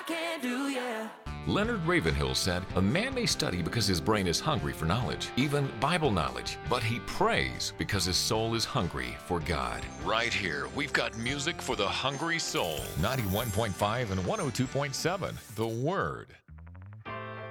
can do, yeah. Leonard Ravenhill said, "A man may study because his brain is hungry for knowledge, even Bible knowledge, but he prays because his soul is hungry for God." Right here, we've got music for the hungry soul. 91.5 and 102.7, The Word.